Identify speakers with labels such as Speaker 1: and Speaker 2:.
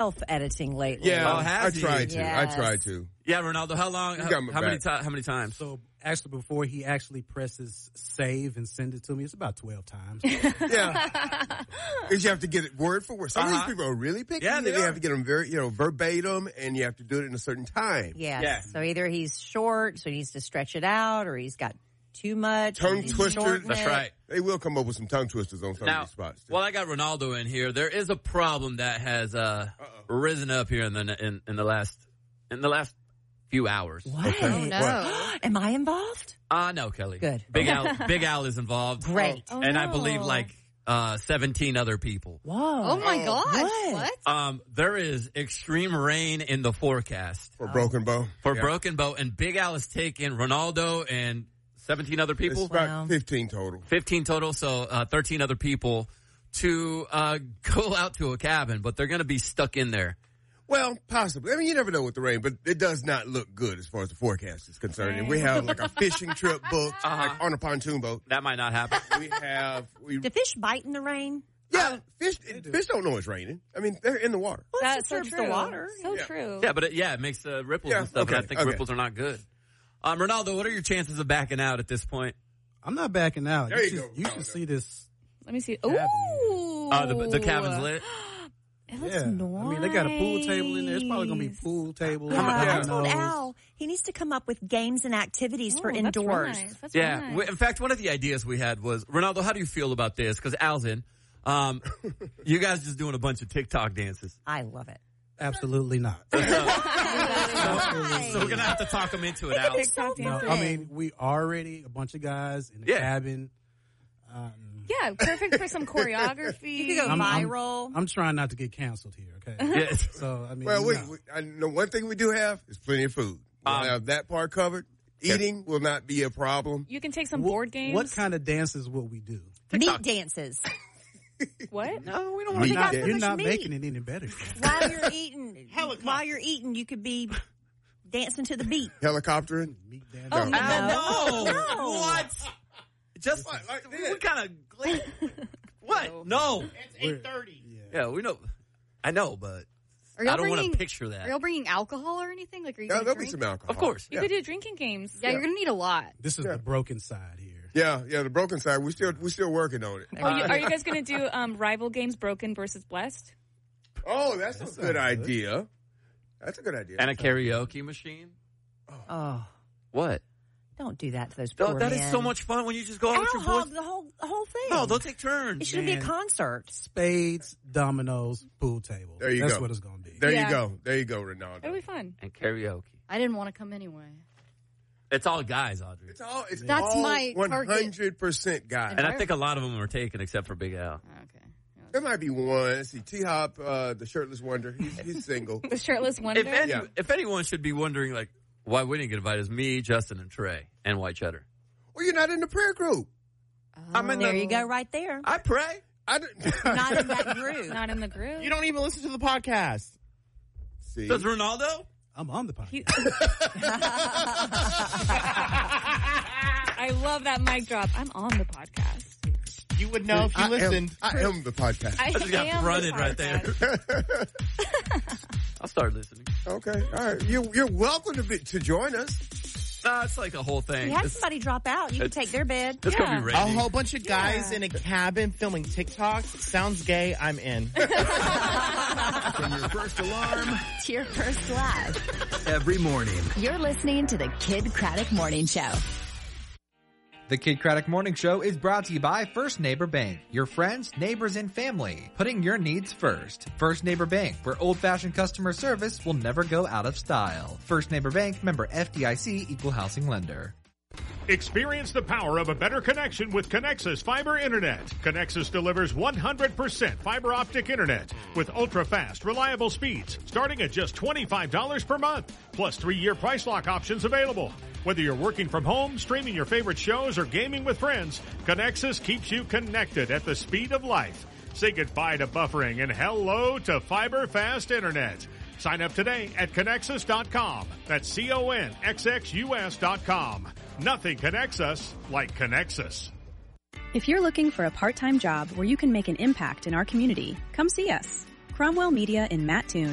Speaker 1: self-editing lately.
Speaker 2: Yeah,
Speaker 3: I tried to.
Speaker 1: Yes.
Speaker 3: I tried to.
Speaker 2: Yeah, Ronaldo, how long?
Speaker 3: You got my
Speaker 2: How many times?
Speaker 4: So actually, before he actually presses save and send it to me, it's about 12 times.
Speaker 3: Yeah. Because you have to get it word for word. Some of these people are really picky.
Speaker 2: Yeah, they
Speaker 3: You
Speaker 2: are.
Speaker 3: have to get them very, verbatim, and you have to do it in a certain time.
Speaker 1: Yes.
Speaker 2: Yeah.
Speaker 1: So either he's short, so he needs to stretch it out, or he's got too much.
Speaker 3: Tongue
Speaker 1: he needs to
Speaker 3: twisters.
Speaker 1: shorten
Speaker 2: That's
Speaker 1: it.
Speaker 2: right.
Speaker 3: They will come up with some tongue twisters on some of
Speaker 2: Now,
Speaker 3: these spots. Too.
Speaker 2: well, I got Ronaldo in here. There is a problem that has risen up here in the last few hours.
Speaker 1: What?
Speaker 3: Okay.
Speaker 5: Oh, no.
Speaker 1: Am I involved?
Speaker 2: No, Kelly.
Speaker 1: Good.
Speaker 2: Big Al is involved.
Speaker 1: Great.
Speaker 5: Oh,
Speaker 2: And I
Speaker 5: no.
Speaker 2: believe 17 other people.
Speaker 1: Whoa.
Speaker 5: Oh, my gosh. What?
Speaker 2: There is extreme rain in the forecast
Speaker 3: For Broken Bow.
Speaker 2: for
Speaker 3: Yeah.
Speaker 2: Broken Bow, and Big Al is taking Ronaldo and 17 other people.
Speaker 3: It's about
Speaker 1: Wow.
Speaker 3: 15 total.
Speaker 2: 15 total, so 13 other people to go out to a cabin, but they're going to be stuck in there.
Speaker 3: Well, possibly. I mean, you never know with the rain, but it does not look good as far as the forecast is concerned. And we have like a fishing trip booked, like on a pontoon boat.
Speaker 2: That might not happen.
Speaker 1: Do fish bite in the rain?
Speaker 3: Fish don't know it's raining. I mean, they're in the water.
Speaker 1: Well,
Speaker 5: That's so
Speaker 1: disturbs
Speaker 5: true.
Speaker 1: the water.
Speaker 5: So true.
Speaker 2: Yeah, but it makes ripples and stuff.
Speaker 3: okay,
Speaker 2: and I think
Speaker 3: okay.
Speaker 2: ripples are not good. Ronaldo, what are your chances of backing out at this point?
Speaker 4: I'm not backing out.
Speaker 3: There you go.
Speaker 4: You should see this.
Speaker 5: Let me see.
Speaker 4: Cabin.
Speaker 5: Ooh.
Speaker 2: The cabin's lit.
Speaker 5: It looks
Speaker 4: Yeah.
Speaker 5: nice.
Speaker 4: I mean, they got a pool table in there. It's probably going to be pool table.
Speaker 1: Yeah, I
Speaker 4: dominoes.
Speaker 1: told Al he needs to come up with games and activities for
Speaker 5: Ooh,
Speaker 1: indoors.
Speaker 5: That's really nice. That's
Speaker 2: Yeah.
Speaker 5: really nice.
Speaker 2: In fact, one of the ideas we had was, Ronaldo, how do you feel about this? Because Al's in. You guys just doing a bunch of TikTok dances.
Speaker 1: I love it.
Speaker 4: Absolutely not.
Speaker 2: So we're going to have to talk them into it, Al.
Speaker 5: TikTok
Speaker 4: No,
Speaker 5: dancing.
Speaker 4: I mean, we already a bunch of guys in the cabin.
Speaker 5: Yeah, perfect for some choreography.
Speaker 1: You could go viral.
Speaker 4: I'm trying not to get canceled here. Okay.
Speaker 2: Yes.
Speaker 4: So I mean,
Speaker 3: Well,
Speaker 4: no.
Speaker 3: I know one thing we do have is plenty of food. We'll have that part covered. Eating will not be a problem.
Speaker 5: You can take some board games.
Speaker 4: What kind of dances will we do?
Speaker 1: Meat dances.
Speaker 5: What?
Speaker 2: No, we don't
Speaker 1: want to
Speaker 4: You're not,
Speaker 1: got so
Speaker 4: you're
Speaker 1: much
Speaker 4: not
Speaker 1: meat.
Speaker 4: making it any better.
Speaker 1: While you're eating, you could be dancing to the beat.
Speaker 3: Helicoptering.
Speaker 4: Meat dance.
Speaker 1: Oh,
Speaker 2: No.
Speaker 1: No.
Speaker 2: What? Just
Speaker 3: What, like this?
Speaker 2: what kind of what? No.
Speaker 6: It's 8:30.
Speaker 2: Yeah, we know. I know, but
Speaker 5: Are y'all
Speaker 2: I don't want
Speaker 5: bringing-
Speaker 2: to picture
Speaker 5: Are
Speaker 2: that.
Speaker 5: y'all bringing alcohol or anything? Like, are you
Speaker 3: Yeah,
Speaker 5: going to
Speaker 3: there'll be
Speaker 5: drink?
Speaker 3: some alcohol.
Speaker 2: Of course.
Speaker 5: You could do drinking games. Yeah, you're going to need a lot.
Speaker 4: This is the broken side here.
Speaker 3: Yeah, the broken side. We're still working on it.
Speaker 5: Are you guys going to do rival games, Broken versus Blessed?
Speaker 3: Oh, that's a good idea. That's a good idea.
Speaker 2: And a karaoke machine.
Speaker 1: Oh,
Speaker 2: What?
Speaker 1: don't do that to those poor
Speaker 2: That
Speaker 1: men.
Speaker 2: is so much fun when you just go out with
Speaker 1: Al
Speaker 2: your boys.
Speaker 1: hogged the whole thing.
Speaker 2: No, they'll take turns.
Speaker 1: It should be a
Speaker 4: Man.
Speaker 1: concert.
Speaker 4: Spades, dominoes, pool table.
Speaker 3: There you
Speaker 4: That's
Speaker 3: go.
Speaker 4: what it's going to be.
Speaker 3: There
Speaker 5: Yeah.
Speaker 3: you go. There you go, Ronaldo.
Speaker 5: It'll be fun.
Speaker 2: And karaoke.
Speaker 5: I didn't want to come anyway.
Speaker 2: It's all guys, Audrey.
Speaker 3: It's all
Speaker 5: That's my target.
Speaker 3: 100% guy.
Speaker 2: And I think a lot of them are taken except for Big Al.
Speaker 5: Okay.
Speaker 3: There might be one. Let's see, T-Hop, the shirtless wonder. He's single.
Speaker 5: The shirtless wonder.
Speaker 2: If anyone should be wondering, like, why we didn't get invited, is me, Justin, and Trey, and White Cheddar.
Speaker 3: Well, you're not in the prayer group.
Speaker 2: I'm in
Speaker 1: There you go, right there.
Speaker 2: I pray.
Speaker 1: Not in that group.
Speaker 5: Not in the group.
Speaker 6: You don't even listen to the podcast.
Speaker 3: See?
Speaker 2: Does Ronaldo?
Speaker 4: I'm on the podcast.
Speaker 5: I love that mic drop. I'm on the podcast.
Speaker 6: You would know if you listened.
Speaker 3: I am the podcast.
Speaker 5: I
Speaker 2: just got
Speaker 5: am the
Speaker 2: fronted right there.
Speaker 5: podcast.
Speaker 2: I'll start listening.
Speaker 3: Okay, all right. You're welcome to join us.
Speaker 2: No, it's like a whole thing.
Speaker 1: You have somebody drop out. You can take their bed.
Speaker 2: It's going to be
Speaker 6: A
Speaker 2: raining.
Speaker 6: whole bunch of guys in a cabin filming TikToks. Sounds gay. I'm in.
Speaker 7: From your first alarm
Speaker 8: To your first laugh.
Speaker 7: every morning.
Speaker 8: You're listening to the Kid Craddock Morning Show.
Speaker 9: The Kid Craddock Morning Show is brought to you by First Neighbor Bank, your friends, neighbors, and family, putting your needs first. First Neighbor Bank, where old-fashioned customer service will never go out of style. First Neighbor Bank, member FDIC, equal housing lender.
Speaker 10: Experience the power of a better connection with Connexus Fiber Internet. Connexus delivers 100% fiber optic internet with ultra-fast, reliable speeds starting at just $25 per month, plus 3-year price lock options available. Whether you're working from home, streaming your favorite shows, or gaming with friends, Connexus keeps you connected at the speed of life. Say goodbye to buffering and hello to fiber fast internet. Sign up today at Connexus.com. That's CONXXUS.com. Nothing connects us like Connexus.
Speaker 11: If you're looking for a part-time job where you can make an impact in our community, come see us. Cromwell Media in Mattoon